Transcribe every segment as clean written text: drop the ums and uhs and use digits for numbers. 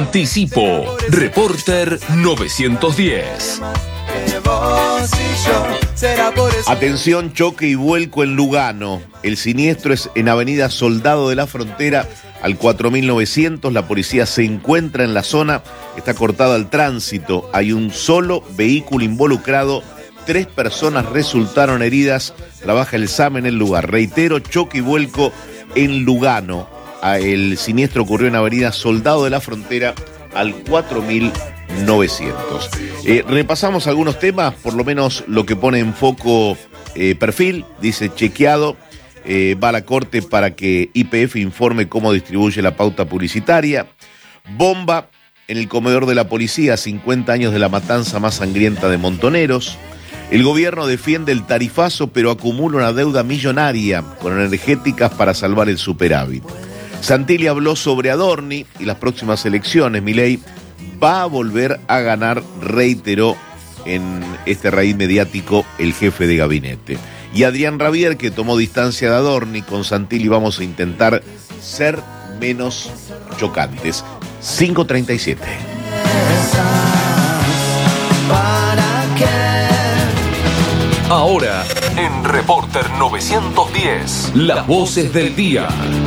Anticipo, Reporter 910. Atención, choque y vuelco en Lugano. El siniestro es en Avenida Soldado de la Frontera, al 4900. La policía se encuentra en la zona, está cortada al tránsito. Hay un solo vehículo involucrado, 3 personas resultaron heridas. Trabaja el SAM en el lugar. Reitero, choque y vuelco en Lugano. El siniestro ocurrió en Avenida Soldado de la Frontera, al 4900. Repasamos algunos temas, por lo menos lo que pone en foco Perfil. Dice: chequeado, va a la corte para que YPF informe cómo distribuye la pauta publicitaria. Bomba en el comedor de la policía, 50 años de la matanza más sangrienta de Montoneros. El gobierno defiende el tarifazo, pero acumula una deuda millonaria con energéticas para salvar el superávit. Santilli habló sobre Adorni y las próximas elecciones. Milei va a volver a ganar, reiteró en este raíz mediático el jefe de gabinete. Y Adrián Rabier, que tomó distancia de Adorni: con Santilli vamos a intentar ser menos chocantes. 5:37. Ahora, en Reporter 910, las voces del día.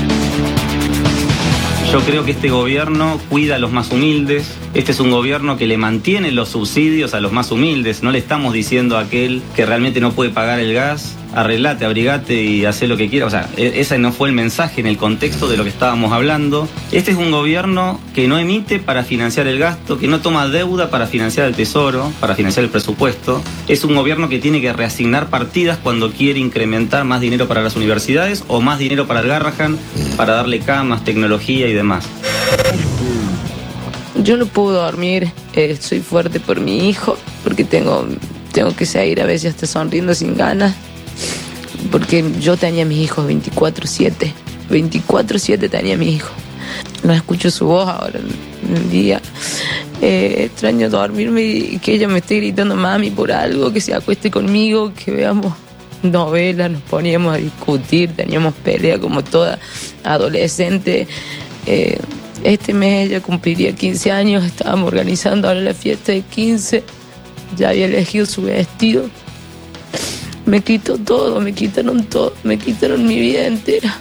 Yo creo que este gobierno cuida a los más humildes. Este es un gobierno que le mantiene los subsidios a los más humildes. No le estamos diciendo a aquel que realmente no puede pagar el gas: arreglate, abrigate y haz lo que quieras. O sea, ese no fue el mensaje en el contexto de lo que estábamos hablando. Este es un gobierno que no emite para financiar el gasto, que no toma deuda para financiar el tesoro, para financiar el presupuesto. Es un gobierno que tiene que reasignar partidas cuando quiere incrementar más dinero para las universidades o más dinero para el Garrahan, para darle camas, tecnología y demás. Yo no puedo dormir, soy fuerte por mi hijo, porque tengo que seguir a veces hasta sonriendo sin ganas, porque yo tenía a mis hijos 24/7, 24/7 tenía a mis hijos. No escucho su voz ahora en el día. Extraño dormirme y que ella me esté gritando mami por algo, que se acueste conmigo, que veamos novelas, nos poníamos a discutir, teníamos pelea como toda adolescente. Este mes ella cumpliría 15 años, estábamos organizando ahora la fiesta de 15, ya había elegido su vestido. Me quitó todo, me quitaron mi vida entera.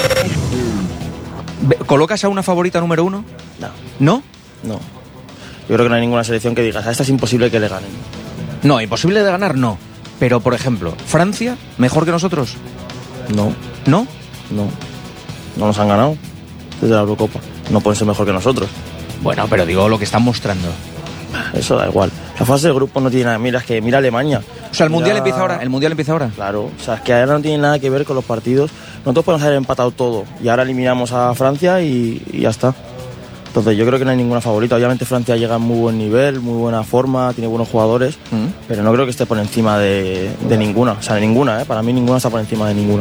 ¿Colocas a una favorita número 1? No. ¿No? No. Yo creo que no hay ninguna selección que digas: a esta es imposible que le ganen. No, imposible de ganar no. Pero, por ejemplo, ¿Francia mejor que nosotros? No. ¿No? No. No nos han ganado desde la Eurocopa. No pueden ser mejor que nosotros. Bueno, pero digo lo que están mostrando. Eso da igual. La fase de grupo no tiene nada. Mira Alemania. O sea, el Mira... Mundial empieza ahora. ¿El Mundial empieza ahora? Claro. O sea, es que ahora no tiene nada que ver con los partidos. Nosotros podemos haber empatado todo y ahora eliminamos a Francia y ya está. Entonces yo creo que no hay ninguna favorita. Obviamente Francia llega en muy buen nivel, muy buena forma, tiene buenos jugadores, pero no creo que esté por encima de ninguna. O sea, de ninguna, Para mí ninguna está por encima de ninguna.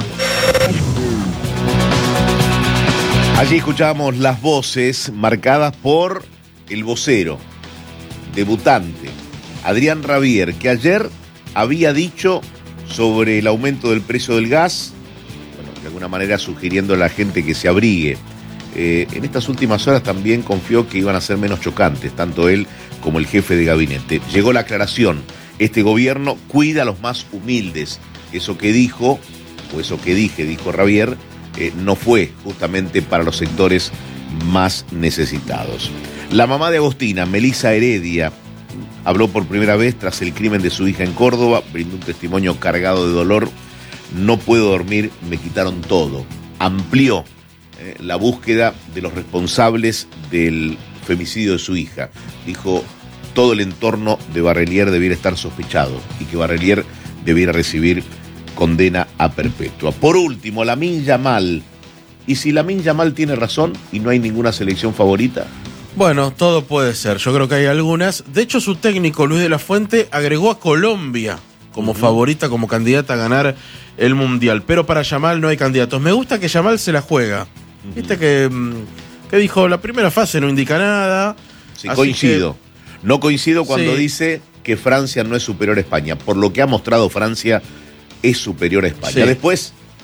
Allí escuchábamos las voces marcadas por el vocero, debutante, Adrián Rabier, que ayer había dicho sobre el aumento del precio del gas, bueno, de alguna manera sugiriendo a la gente que se abrigue. En estas últimas horas también confió que iban a ser menos chocantes, tanto él como el jefe de gabinete. Llegó la aclaración: este gobierno cuida a los más humildes. Eso que dijo, o eso que dije, dijo Rabier, no fue justamente para los sectores más necesitados. La mamá de Agostina, Melissa Heredia, habló por primera vez tras el crimen de su hija en Córdoba, brindó un testimonio cargado de dolor. No puedo dormir, me quitaron todo. Amplió la búsqueda de los responsables del femicidio de su hija. Dijo: todo el entorno de Barrelier debiera estar sospechado y que Barrelier debiera recibir condena a perpetua. Por último, Lamine Yamal. ¿Y si Lamine Yamal tiene razón y no hay ninguna selección favorita? Bueno, todo puede ser. Yo creo que hay algunas. De hecho, su técnico, Luis de la Fuente, agregó a Colombia como favorita, como candidata a ganar el Mundial. Pero para Yamal no hay candidatos. Me gusta que Yamal se la juega. Viste que dijo: la primera fase no indica nada. Sí, coincido. No coincido cuando dice que Francia no es superior a España. Por lo que ha mostrado Francia, es superior a España. Sí. Después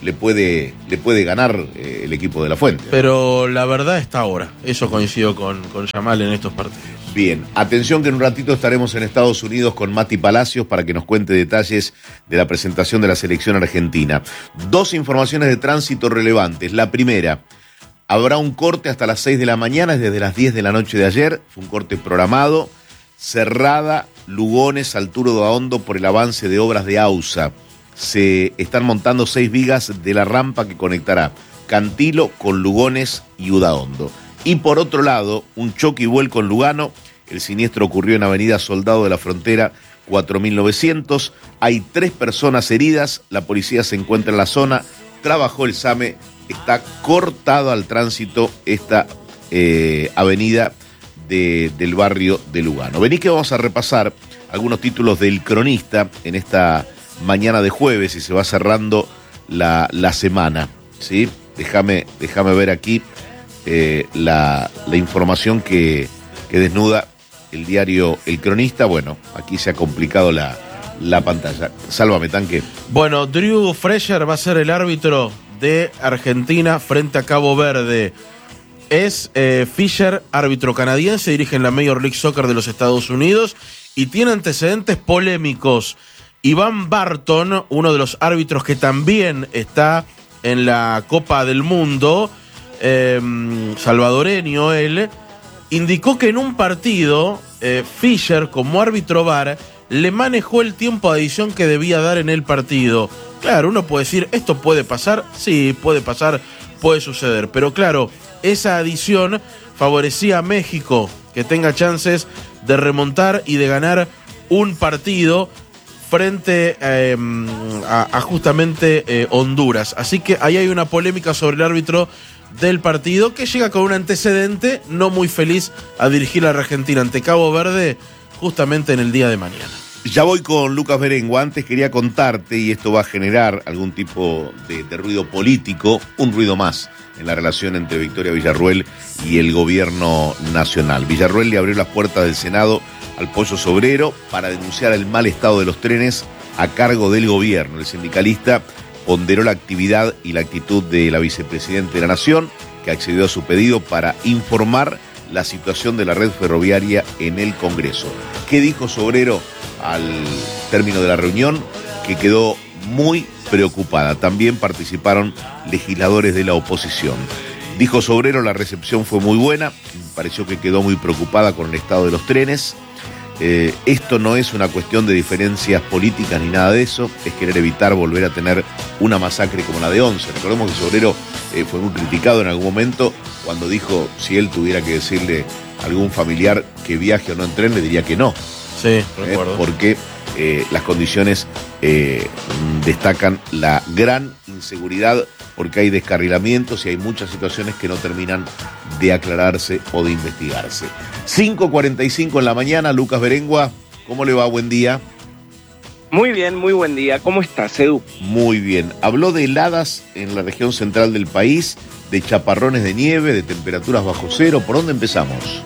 le puede ganar el equipo de La Fuente. Pero la verdad está ahora. Eso coincido con Yamal en estos partidos. Bien, atención que en un ratito estaremos en Estados Unidos con Mati Palacios para que nos cuente detalles de la presentación de la selección argentina. 2 informaciones de tránsito relevantes. La primera, habrá un corte hasta las 6 de la mañana, desde las 10 de la noche de ayer. Fue un corte programado. Cerrada, Lugones, Alturo de Ahondo por el avance de obras de AUSA. Se están montando 6 vigas de la rampa que conectará Cantilo con Lugones y Udaondo. Y por otro lado, un choque y vuelco en Lugano. El siniestro ocurrió en Avenida Soldado de la Frontera 4900. Hay 3 personas heridas. La policía se encuentra en la zona. Trabajó el SAME. Está cortado al tránsito esta avenida del barrio de Lugano. Vení que vamos a repasar algunos títulos del Cronista en esta mañana de jueves y se va cerrando la semana, ¿sí? Déjame ver aquí la información que desnuda el diario El Cronista. Bueno, aquí se ha complicado la pantalla. Sálvame, Tanque. Bueno, Drew Fresher va a ser el árbitro de Argentina frente a Cabo Verde. Es Fisher, árbitro canadiense, dirige en la Major League Soccer de los Estados Unidos y tiene antecedentes polémicos. Iván Barton, uno de los árbitros que también está en la Copa del Mundo, salvadoreño él, indicó que en un partido Fisher, como árbitro VAR, le manejó el tiempo de adición que debía dar en el partido. Claro, uno puede decir, ¿esto puede pasar? Sí, puede pasar, puede suceder. Pero claro, esa adición favorecía a México que tenga chances de remontar y de ganar un partido frente a justamente Honduras. Así que ahí hay una polémica sobre el árbitro del partido que llega con un antecedente no muy feliz a dirigir a la Argentina ante Cabo Verde justamente en el día de mañana. Ya voy con Lucas Berengo. Antes quería contarte, y esto va a generar algún tipo de ruido político, un ruido más en la relación entre Victoria Villarruel y el gobierno nacional. Villarruel le abrió las puertas del Senado al Pollo Sobrero para denunciar el mal estado de los trenes a cargo del gobierno. El sindicalista ponderó la actividad y la actitud de la vicepresidenta de la Nación, que accedió a su pedido para informar la situación de la red ferroviaria en el Congreso. ¿Qué dijo Sobrero al término de la reunión? Que quedó muy preocupada. También participaron legisladores de la oposición. Dijo Sobrero, la recepción fue muy buena, me pareció que quedó muy preocupada con el estado de los trenes. Esto no es una cuestión de diferencias políticas ni nada de eso, es querer evitar volver a tener una masacre como la de 11. Recordemos que Sobrero fue muy criticado en algún momento cuando dijo, si él tuviera que decirle a algún familiar que viaje o no en tren, le diría que no. Sí, recuerdo. Porque las condiciones destacan la gran inseguridad, porque hay descarrilamientos y hay muchas situaciones que no terminan de aclararse o de investigarse. 5:45 en la mañana, Lucas Berengua, ¿cómo le va? Buen día. Muy bien, muy buen día. ¿Cómo estás, Edu? Muy bien. Habló de heladas en la región central del país, de chaparrones de nieve, de temperaturas bajo cero. ¿Por dónde empezamos?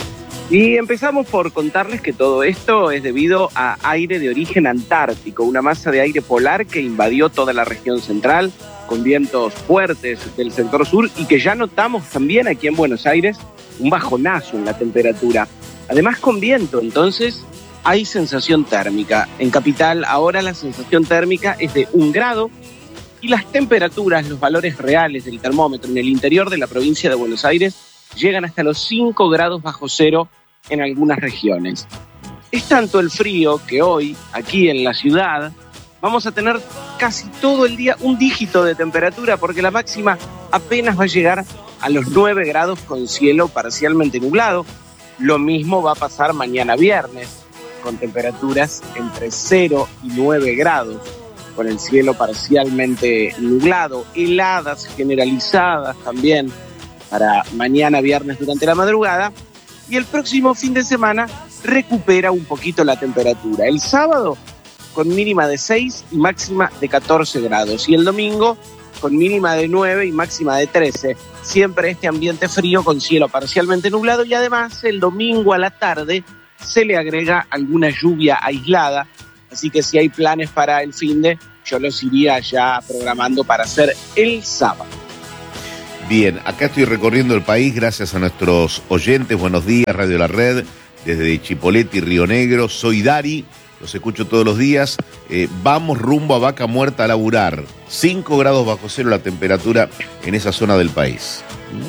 Y empezamos por contarles que todo esto es debido a aire de origen antártico, una masa de aire polar que invadió toda la región central, con vientos fuertes del sector sur y que ya notamos también aquí en Buenos Aires un bajonazo en la temperatura. Además con viento, entonces hay sensación térmica. En Capital ahora la sensación térmica es de 1 grado y las temperaturas, los valores reales del termómetro en el interior de la provincia de Buenos Aires llegan hasta los 5 grados bajo cero en algunas regiones. Es tanto el frío que hoy, aquí en la ciudad, vamos a tener casi todo el día un dígito de temperatura porque la máxima apenas va a llegar a los 9 grados con cielo parcialmente nublado. Lo mismo va a pasar mañana viernes, con temperaturas entre 0 y 9 grados, con el cielo parcialmente nublado, heladas generalizadas también para mañana viernes durante la madrugada, y el próximo fin de semana recupera un poquito la temperatura. El sábado con mínima de 6 y máxima de 14 grados, y el domingo con mínima de 9 y máxima de 13. Siempre este ambiente frío con cielo parcialmente nublado, y además el domingo a la tarde se le agrega alguna lluvia aislada, así que si hay planes para el finde, yo los iría ya programando para hacer el sábado. Bien, acá estoy recorriendo el país gracias a nuestros oyentes. Buenos días, Radio La Red, desde Chipoleti, Río Negro. Soy Dari, los escucho todos los días. Vamos rumbo a Vaca Muerta a laburar. 5 grados bajo cero la temperatura en esa zona del país.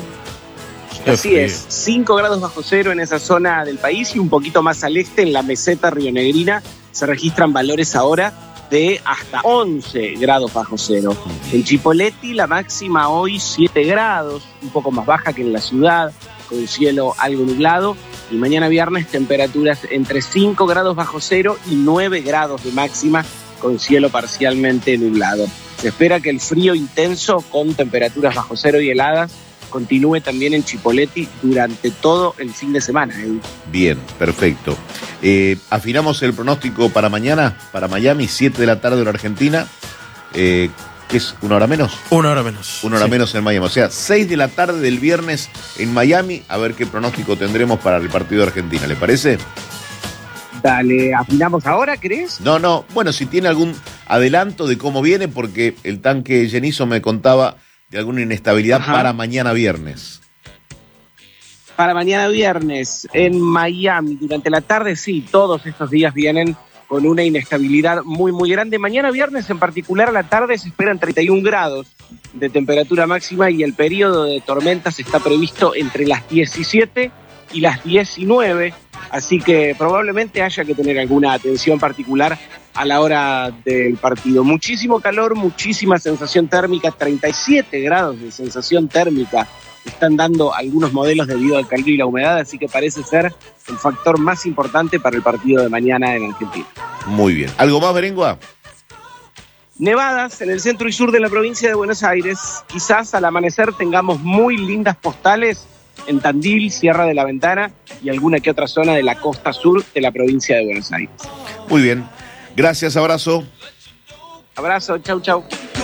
Así es, 5 grados bajo cero en esa zona del país y un poquito más al este, en la meseta rionegrina, se registran valores ahora de hasta 11 grados bajo cero. En Chipoleti la máxima hoy 7 grados, un poco más baja que en la ciudad, con cielo algo nublado. Y mañana viernes temperaturas entre 5 grados bajo cero y 9 grados de máxima, con cielo parcialmente nublado. Se espera que el frío intenso con temperaturas bajo cero y heladas continúe también en Chipoleti durante todo el fin de semana. Bien, perfecto. Afinamos el pronóstico para mañana, para Miami, 7 de la tarde en Argentina. ¿Qué es? ¿Una hora menos? Una hora menos. Una hora menos en Miami. O sea, 6 de la tarde del viernes en Miami. A ver qué pronóstico tendremos para el partido de Argentina. ¿Le parece? Dale, ¿afinamos ahora, crees? No. Bueno, si tiene algún adelanto de cómo viene, porque el tanque Genizo me contaba de alguna inestabilidad para mañana viernes. Para mañana viernes en Miami, durante la tarde, sí, todos estos días vienen con una inestabilidad muy, muy grande. Mañana viernes en particular a la tarde se esperan 31 grados de temperatura máxima y el periodo de tormentas está previsto entre las 17 y las 19, así que probablemente haya que tener alguna atención particular a la hora del partido. Muchísimo calor, muchísima sensación térmica, 37 grados de sensación térmica están dando algunos modelos debido al calor y la humedad, así que parece ser el factor más importante para el partido de mañana en Argentina. Muy bien. ¿Algo más, Berengua? Nevadas en el centro y sur de la provincia de Buenos Aires. Quizás al amanecer tengamos muy lindas postales en Tandil, Sierra de la Ventana y alguna que otra zona de la costa sur de la provincia de Buenos Aires. Muy bien. Gracias, abrazo. Abrazo, chau, chau.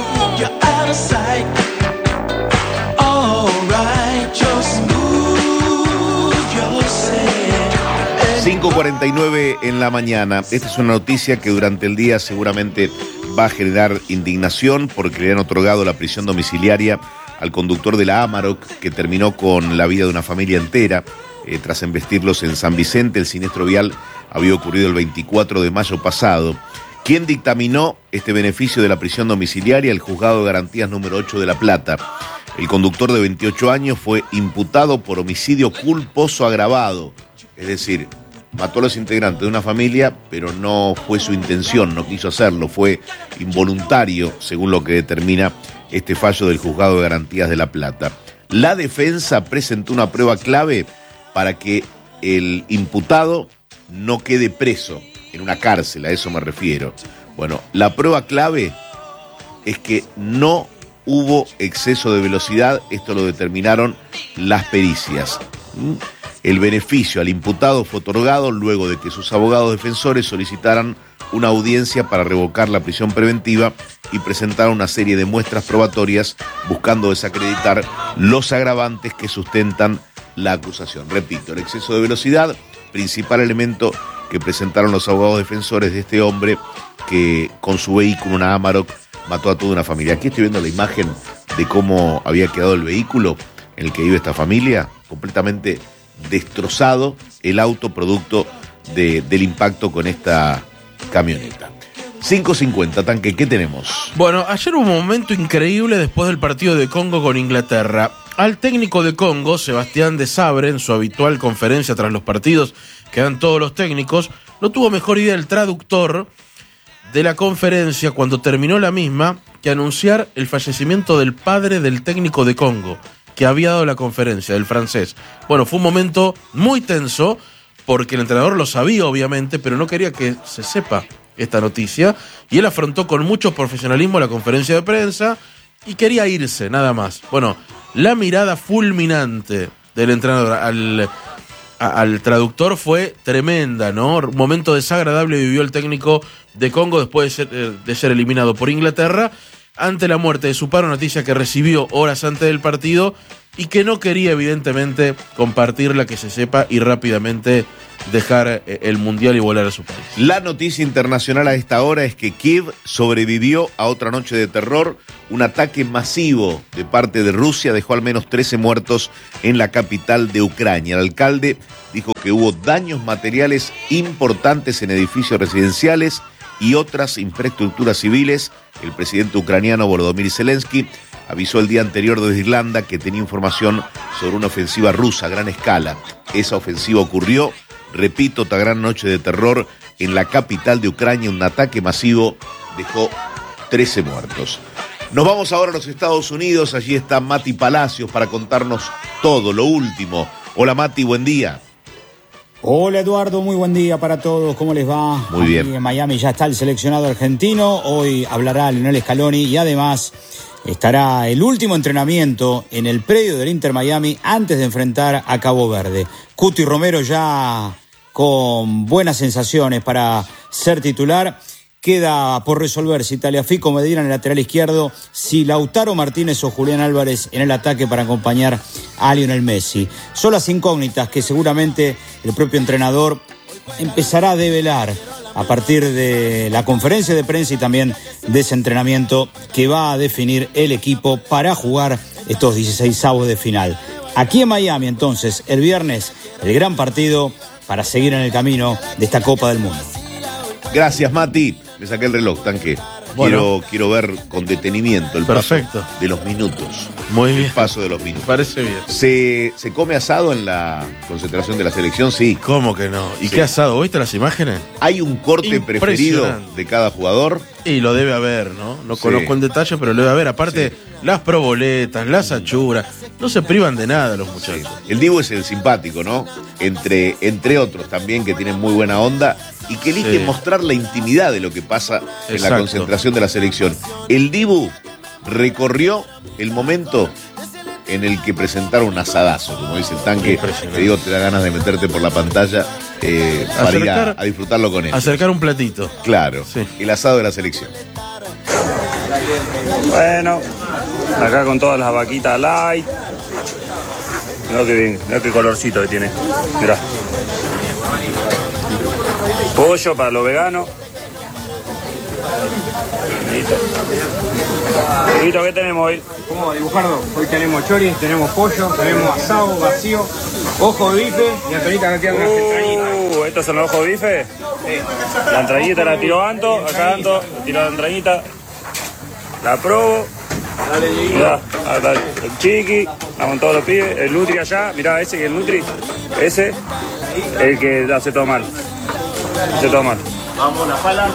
5:49 en la mañana. Esta es una noticia que durante el día seguramente va a generar indignación porque le han otorgado la prisión domiciliaria al conductor de la Amarok, que terminó con la vida de una familia entera tras embestirlos en San Vicente. El siniestro vial había ocurrido el 24 de mayo pasado. ¿Quién dictaminó este beneficio de la prisión domiciliaria? El Juzgado de Garantías número 8 de La Plata. El conductor de 28 años fue imputado por homicidio culposo agravado. Es decir, mató a los integrantes de una familia, pero no fue su intención, no quiso hacerlo, fue involuntario, según lo que determina este fallo del Juzgado de Garantías de La Plata. La defensa presentó una prueba clave para que el imputado no quede preso en una cárcel, a eso me refiero. Bueno, la prueba clave es que no hubo exceso de velocidad, esto lo determinaron las pericias. El beneficio al imputado fue otorgado luego de que sus abogados defensores solicitaran una audiencia para revocar la prisión preventiva y presentaron una serie de muestras probatorias buscando desacreditar los agravantes que sustentan la acusación. Repito, el exceso de velocidad, principal elemento que presentaron los abogados defensores de este hombre que con su vehículo, una Amarok, mató a toda una familia. Aquí estoy viendo la imagen de cómo había quedado el vehículo en el que vive esta familia, completamente destrozado el auto producto del impacto con esta camioneta. 5:50, Tanque, ¿qué tenemos? Bueno, ayer hubo un momento increíble después del partido de Congo con Inglaterra. Al técnico de Congo, Sebastián de Sabre, en su habitual conferencia tras los partidos que dan todos los técnicos, no tuvo mejor idea el traductor de la conferencia cuando terminó la misma que anunciar el fallecimiento del padre del técnico de Congo que había dado la conferencia, del francés. Bueno, fue un momento muy tenso porque el entrenador lo sabía obviamente, pero no quería que se sepa esta noticia y él afrontó con mucho profesionalismo la conferencia de prensa y quería irse, nada más. Bueno, la mirada fulminante del entrenador al traductor fue tremenda, ¿no? Un momento desagradable vivió el técnico de Congo después de ser eliminado por Inglaterra ante la muerte de su padre, noticia que recibió horas antes del partido y que no quería evidentemente compartirla, que se sepa, y rápidamente dejar el Mundial y volar a su país. La noticia internacional a esta hora es que Kiev sobrevivió a otra noche de terror. Un ataque masivo de parte de Rusia dejó al menos 13 muertos en la capital de Ucrania. El alcalde dijo que hubo daños materiales importantes en edificios residenciales y otras infraestructuras civiles. El presidente ucraniano Volodymyr Zelensky avisó el día anterior desde Irlanda que tenía información sobre una ofensiva rusa a gran escala. Esa ofensiva ocurrió, repito, otra gran noche de terror en la capital de Ucrania. Un ataque masivo dejó 13 muertos. Nos vamos ahora a los Estados Unidos. Allí está Mati Palacios para contarnos todo, lo último. Hola Mati, buen día. Hola Eduardo, muy buen día para todos, ¿cómo les va? Muy bien. Aquí en Miami ya está el seleccionado argentino, hoy hablará Lionel Scaloni y además estará el último entrenamiento en el predio del Inter Miami antes de enfrentar a Cabo Verde. Cuti Romero ya con buenas sensaciones para ser titular. Queda por resolver si Tagliafico Medina en el lateral izquierdo, si Lautaro Martínez o Julián Álvarez en el ataque para acompañar a Lionel Messi. Son las incógnitas que seguramente el propio entrenador empezará a develar a partir de la conferencia de prensa y también de ese entrenamiento que va a definir el equipo para jugar estos 16avos de final. Aquí en Miami, entonces, el viernes, el gran partido para seguir en el camino de esta Copa del Mundo. Gracias, Mati. Me saqué el reloj, tanque. Bueno. Quiero ver con detenimiento el Perfecto. paso de los minutos. Muy bien. El paso de los minutos. Parece bien. ¿Se come asado en la concentración de la selección? Sí. ¿Cómo que no? ¿Y Sí. qué asado? ¿Viste las imágenes? ¿Hay un corte preferido Impresionante. de cada jugador? Y lo debe haber, ¿no? No Sí. conozco en detalle, pero lo debe haber. Aparte, Sí. las proboletas, las achuras. No se privan de nada los muchachos. El Dibu es el simpático, ¿no? Entre otros también que tienen muy buena onda y que eligen Sí. mostrar la intimidad de lo que pasa en la Exacto. concentración de la selección. El Dibu recorrió el momento en el que presentaron un asadazo, como dice el tanque. Impresionante. Te digo, te da ganas de meterte por la pantalla para ir a disfrutarlo con él. Acercar un platito. Claro, Sí. el asado de la selección. Bueno, acá con todas las vaquitas light. Mirá que bien, mirá qué colorcito que tiene. Mirá. Pollo para los veganos. Listo. Listo, ¿qué tenemos hoy? ¿Cómo va, Dibujardo? Hoy tenemos choris, tenemos pollo, tenemos asado, vacío, ojo de bife y hasta ahorita acá quedan unas entrañitas. ¿Estos son los ojos de bife? La entrañita la tiro Anto, acá Anto, tiro la entrañita. La probo. Mirá, acá el chiqui, vamos todos los pibes, el Nutri allá, mirá ese que es el Nutri, ese, el que hace todo mal. Hace todo mal. Vamos, la pala.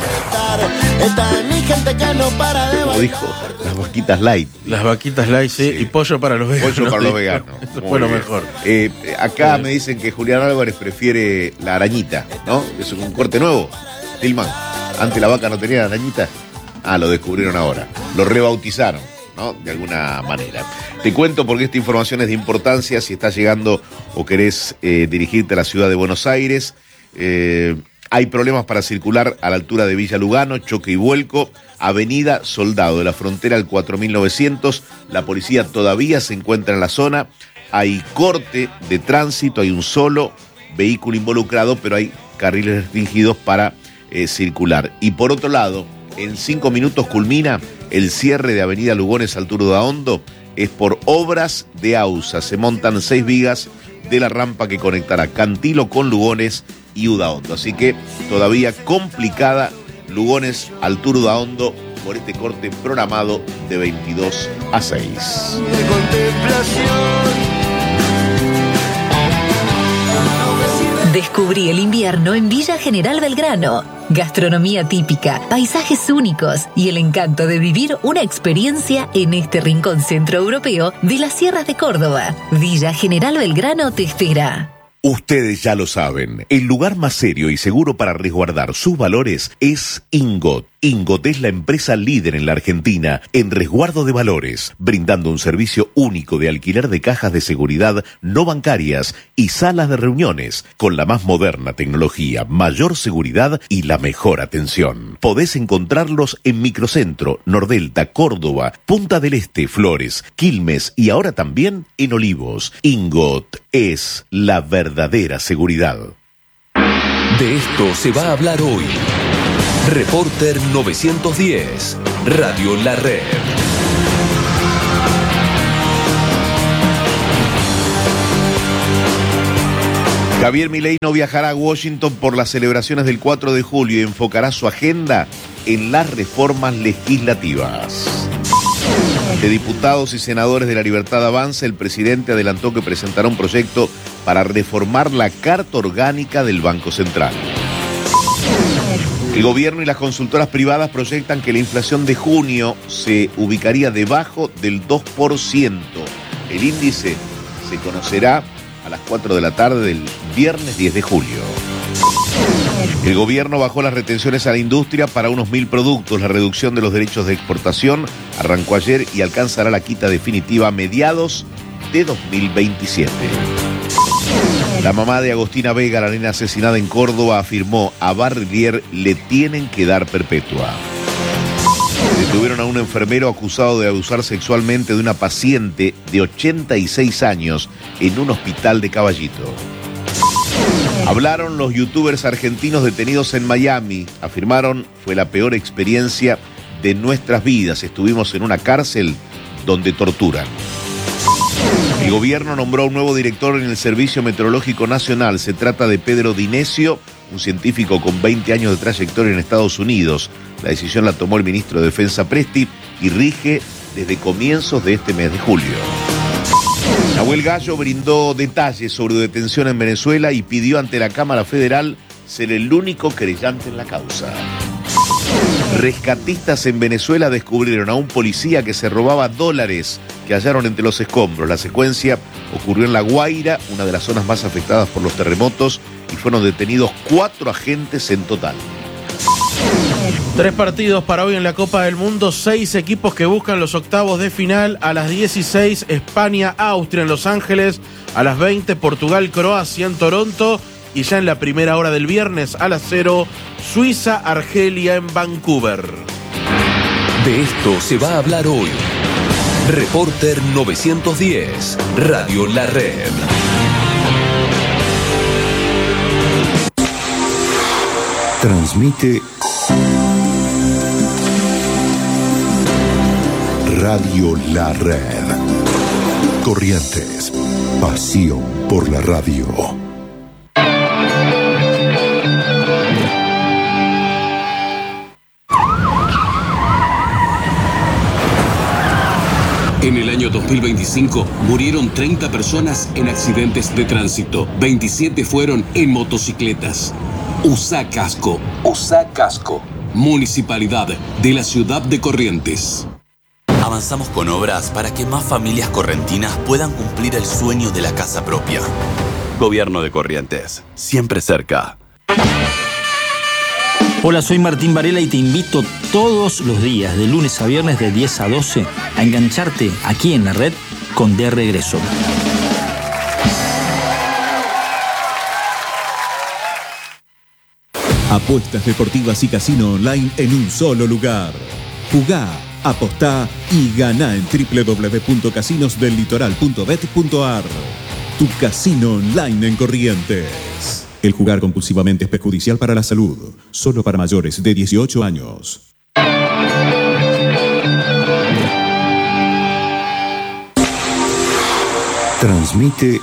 Como dijo, las vaquitas light. Las vaquitas light, sí, y pollo para los veganos. Pollo para los veganos. Eso Muy fue lo bien. mejor. Acá Bien. me dicen que Julián Álvarez prefiere la arañita, ¿no? Es un corte nuevo. Tillman, antes la vaca no tenía arañita. Lo descubrieron ahora. Lo rebautizaron, ¿no? De alguna manera. Te cuento porque esta información es de importancia. Si estás llegando o querés dirigirte a la ciudad de Buenos Aires, hay problemas para circular a la altura de Villa Lugano, choque y vuelco, Avenida Soldado, de la frontera al 4900. La policía todavía se encuentra en la zona. Hay corte de tránsito, hay un solo vehículo involucrado, pero hay carriles restringidos para circular. Y por otro lado, en 5 minutos culmina el cierre de Avenida Lugones al Turdo de Hondo. Es por obras de AUSA. Se montan 6 vigas de la rampa que conectará Cantilo con Lugones y Udaondo. Así que todavía complicada Lugones al Turdo de Hondo por este corte programado de 22 a 6. Descubrí el invierno en Villa General Belgrano. Gastronomía típica, paisajes únicos y el encanto de vivir una experiencia en este rincón centroeuropeo de las sierras de Córdoba. Villa General Belgrano te espera. Ustedes ya lo saben, el lugar más serio y seguro para resguardar sus valores es Ingot. Ingot es la empresa líder en la Argentina en resguardo de valores, brindando un servicio único de alquiler de cajas de seguridad no bancarias y salas de reuniones, con la más moderna tecnología, mayor seguridad y la mejor atención. Podés encontrarlos en Microcentro, Nordelta, Córdoba, Punta del Este, Flores, Quilmes y ahora también en Olivos. Ingot es la verdadera seguridad. De esto se va a hablar hoy. Reporter 910, Radio La Red. Javier Milei no viajará a Washington por las celebraciones del 4 de julio y enfocará su agenda en las reformas legislativas. De diputados y senadores de La Libertad Avanza, el presidente adelantó que presentará un proyecto para reformar la Carta Orgánica del Banco Central. El gobierno y las consultoras privadas proyectan que la inflación de junio se ubicaría debajo del 2%. El índice se conocerá a las 4 de la tarde del viernes 10 de julio. El gobierno bajó las retenciones a la industria para unos 1.000 productos. La reducción de los derechos de exportación arrancó ayer y alcanzará la quita definitiva a mediados de 2027. La mamá de Agostina Vega, la nena asesinada en Córdoba, afirmó: a Barrier le tienen que dar perpetua. Detuvieron a un enfermero acusado de abusar sexualmente de una paciente de 86 años en un hospital de Caballito. Hablaron los youtubers argentinos detenidos en Miami. Afirmaron: fue la peor experiencia de nuestras vidas. Estuvimos en una cárcel donde torturan. El gobierno nombró a un nuevo director en el Servicio Meteorológico Nacional. Se trata de Pedro Dinesio, un científico con 20 años de trayectoria en Estados Unidos. La decisión la tomó el ministro de Defensa Presti y rige desde comienzos de este mes de julio. Nahuel Gallo brindó detalles sobre su detención en Venezuela y pidió ante la Cámara Federal ser el único querellante en la causa. Rescatistas en Venezuela descubrieron a un policía que se robaba dólares que hallaron entre los escombros. La secuencia ocurrió en La Guaira, una de las zonas más afectadas por los terremotos, y fueron detenidos 4 agentes en total. 3 partidos para hoy en la Copa del Mundo, 6 equipos que buscan los octavos de final. A las 16, España-Austria en Los Ángeles. A las 20, Portugal-Croacia en Toronto. Y ya en la primera hora del viernes, a las 0, Suiza-Argelia en Vancouver. De esto se va a hablar hoy. Reporter 910, Radio La Red. Transmite Radio La Red. Corrientes, pasión por la radio. En el año 2025 murieron 30 personas en accidentes de tránsito. 27 fueron en motocicletas. Usa casco. Usa casco. Municipalidad de la ciudad de Corrientes. Avanzamos con obras para que más familias correntinas puedan cumplir el sueño de la casa propia. Gobierno de Corrientes, siempre cerca. Hola, soy Martín Varela y te invito todos los días, de lunes a viernes de 10 a 12, a engancharte aquí en la red con De Regreso. Apuestas deportivas y casino online en un solo lugar. Jugá, apostá y ganá en www.casinosdellitoral.bet.ar. Tu casino online en Corrientes. El jugar compulsivamente es perjudicial para la salud. Solo para mayores de 18 años. Transmite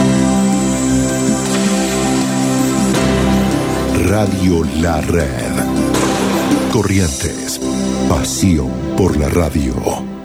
Radio La Red. Corrientes, pasión por la radio.